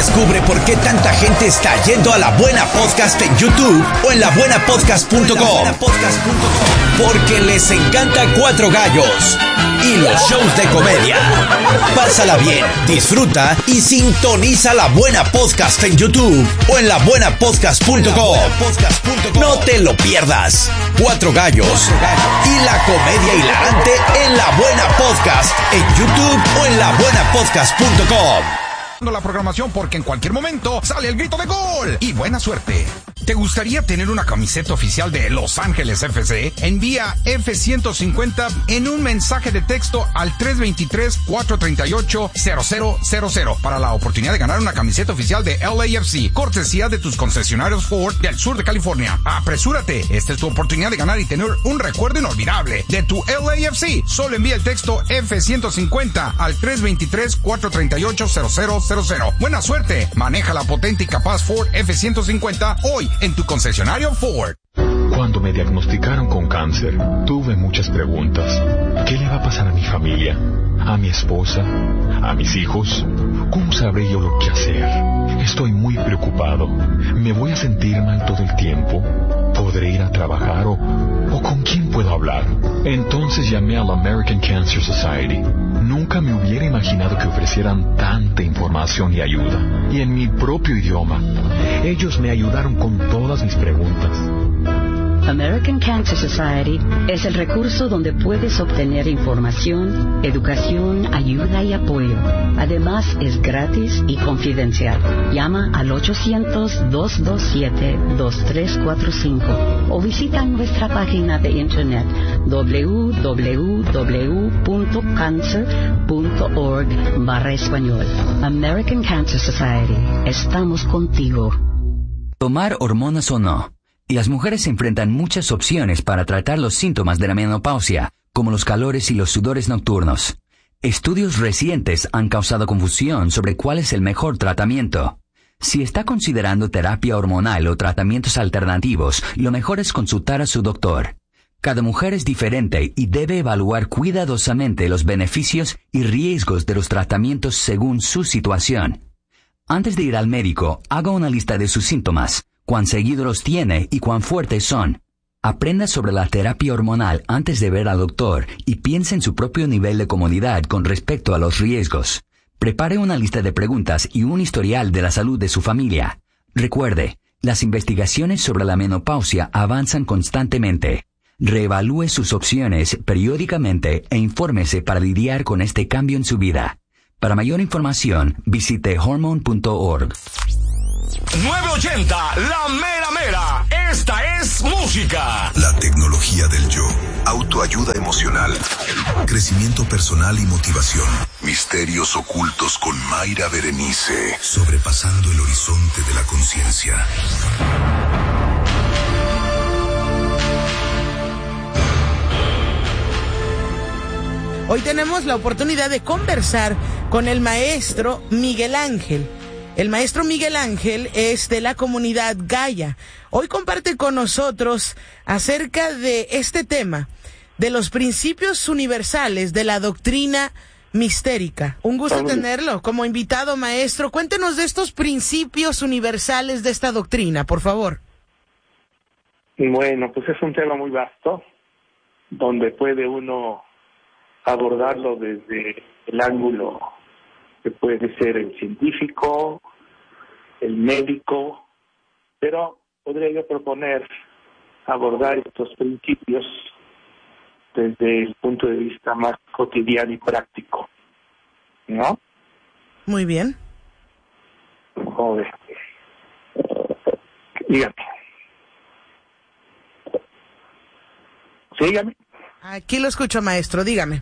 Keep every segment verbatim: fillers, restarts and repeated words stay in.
Descubre por qué tanta gente está yendo a La Buena Podcast en YouTube o en la buena podcast punto com. Porque les encanta Cuatro Gallos y los shows de comedia. Pásala bien, disfruta y sintoniza La Buena Podcast en YouTube o en la buena podcast punto com. No te lo pierdas. Cuatro Gallos y la comedia hilarante en La Buena Podcast en YouTube o en la buena podcast punto com. La programación porque en cualquier momento sale el grito de gol y buena suerte. ¿Te gustaría tener una camiseta oficial de Los Ángeles F C? Envía F ciento cincuenta en un mensaje de texto al tres dos tres, cuatro tres ocho, cero cero cero cero para la oportunidad de ganar una camiseta oficial de L A F C, cortesía de tus concesionarios Ford del sur de California. Apresúrate, esta es tu oportunidad de ganar y tener un recuerdo inolvidable de tu L A F C. Solo envía el texto F ciento cincuenta al tres dos tres, cuatro tres ocho, cero cero cero cero. Buena suerte, maneja la potente y capaz Ford F ciento cincuenta hoy en tu concesionario Ford. Cuando me diagnosticaron con cáncer, tuve muchas preguntas. ¿Qué le va a pasar a mi familia? ¿A mi esposa? ¿A mis hijos? ¿Cómo sabré yo lo que hacer? Estoy muy preocupado. ¿Me voy a sentir mal todo el tiempo? ¿Podré ir a trabajar o, o con quién puedo hablar? Entonces llamé a la American Cancer Society. Nunca me hubiera imaginado que ofrecieran tanta información y ayuda. Y en mi propio idioma. Ellos me ayudaron con todas mis preguntas. American Cancer Society es el recurso donde puedes obtener información, educación, ayuda y apoyo. Además, es gratis y confidencial. Llama al ochocientos, dos dos siete, dos tres cuatro cinco o visita nuestra página de internet doble u doble u doble u punto cancer punto org barra español. American Cancer Society. Estamos contigo. Tomar hormonas o no. Y las mujeres se enfrentan muchas opciones para tratar los síntomas de la menopausia, como los calores y los sudores nocturnos. Estudios recientes han causado confusión sobre cuál es el mejor tratamiento. Si está considerando terapia hormonal o tratamientos alternativos, lo mejor es consultar a su doctor. Cada mujer es diferente y debe evaluar cuidadosamente los beneficios y riesgos de los tratamientos según su situación. Antes de ir al médico, haga una lista de sus síntomas, cuán seguido los tiene y cuán fuertes son. Aprenda sobre la terapia hormonal antes de ver al doctor y piense en su propio nivel de comodidad con respecto a los riesgos. Prepare una lista de preguntas y un historial de la salud de su familia. Recuerde, las investigaciones sobre la menopausia avanzan constantemente. Reevalúe sus opciones periódicamente e infórmese para lidiar con este cambio en su vida. Para mayor información, visite hormone punto org. nueve ochenta, la mera mera. Esta es música. La tecnología del yo. Autoayuda emocional. Crecimiento personal y motivación. Misterios ocultos con Mayra Berenice. Sobrepasando el horizonte de la conciencia. Hoy tenemos la oportunidad de conversar con el maestro Miguel Ángel. El maestro Miguel Ángel es de la comunidad Gaia. Hoy comparte con nosotros acerca de este tema, de los principios universales de la doctrina mistérica. Un gusto tenerlo como invitado, maestro. Cuéntenos de estos principios universales de esta doctrina, por favor. Bueno, pues es un tema muy vasto, donde puede uno abordarlo desde el ángulo que puede ser el científico, el médico, pero podría yo proponer abordar estos principios desde el punto de vista más cotidiano y práctico, ¿no? Muy bien. Joder. Dígame. Sígame. Aquí lo escucho, maestro, dígame.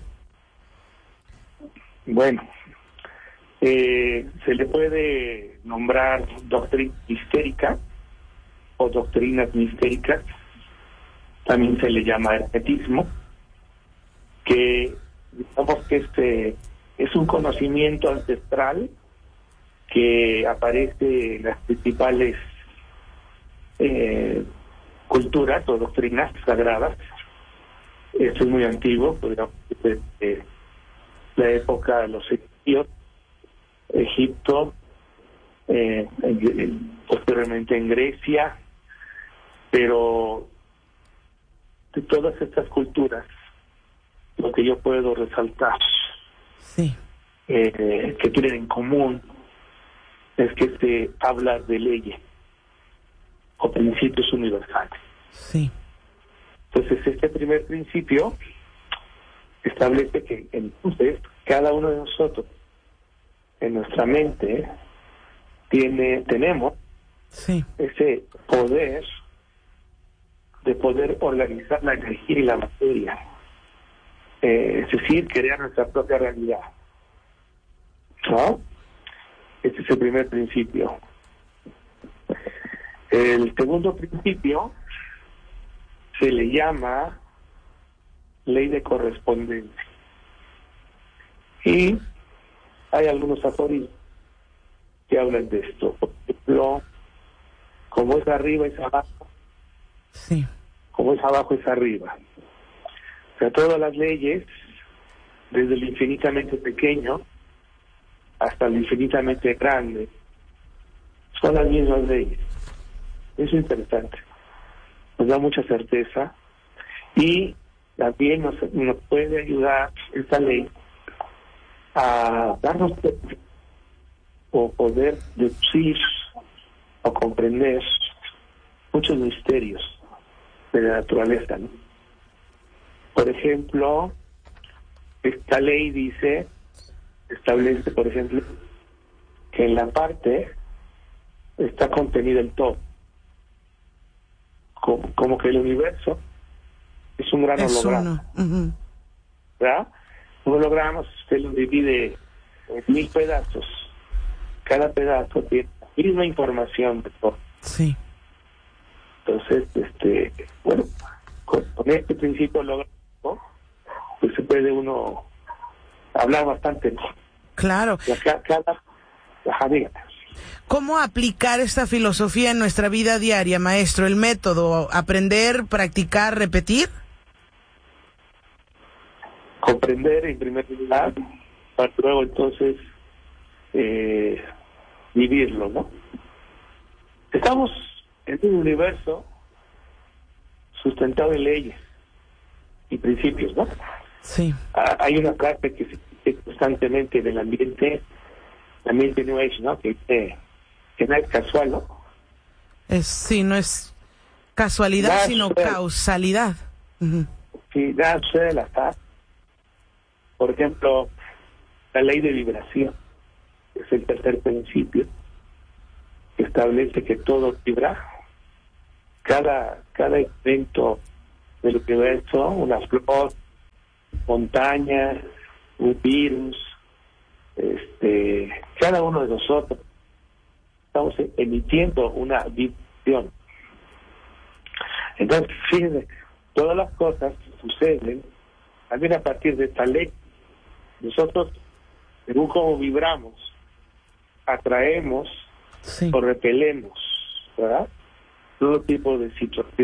Bueno, eh, se le puede nombrar doctrina mistérica o doctrinas mistéricas, también se le llama hermetismo, que digamos que este es un conocimiento ancestral que aparece en las principales eh, culturas o doctrinas sagradas. Esto es muy antiguo, podríamos decir, desde la época de los egipcios, Egipto, eh, en, en, posteriormente en Grecia, pero de todas estas culturas, lo que yo puedo resaltar, sí. eh, que tienen en común, es que se habla de leyes o principios universales. Sí. Entonces, este primer principio establece que entonces cada uno de nosotros en nuestra mente tiene tenemos sí. ese poder de poder organizar la energía y la materia, eh, es decir, crear nuestra propia realidad, ¿no? Este es el primer principio. El segundo principio se le llama ley de correspondencia. Y hay algunos aforismos que hablan de esto. Por ejemplo, como es arriba es abajo, sí. como es abajo es arriba. O sea, todas las leyes, desde lo infinitamente pequeño hasta lo infinitamente grande, son las mismas leyes. Eso es interesante. Nos da mucha certeza y también nos, nos puede ayudar esta ley a darnos o poder deducir o comprender muchos misterios de la naturaleza, ¿no? Por ejemplo, esta ley dice, establece, por ejemplo, que en la parte está contenido el todo. Como, como que el universo es un gran es holograma. Uno. Uh-huh. ¿Verdad? Un holograma, usted lo divide en mil pedazos. Cada pedazo tiene la misma información de todo. Sí. Entonces, este, bueno, con, con este principio holográmico, pues se puede uno hablar bastante, ¿no? Claro. Cada, cada, ajá, dígame. ¿Cómo aplicar esta filosofía en nuestra vida diaria, maestro? ¿El método? ¿Aprender, practicar, repetir? Comprender en primer lugar, para luego entonces eh, vivirlo, ¿no? Estamos en un universo sustentado en leyes y principios, ¿no? Sí. Ah, hay una frase que se dice constantemente del ambiente, el ambiente New Age, ¿no? Que, eh, que no es casual, ¿no? Es, sí, no es casualidad, Nada sino sucede. causalidad. Uh-huh. Sí, nada sucede al azar. Por ejemplo, la ley de vibración es el tercer principio que establece que todo vibra. Cada cada evento del universo, una flor, montaña, un virus, este, cada uno de nosotros estamos emitiendo una vibración. Entonces, fíjense, todas las cosas suceden también a partir de esta ley. Nosotros, según cómo vibramos, atraemos sí. o repelemos, ¿verdad? Todo tipo de situaciones.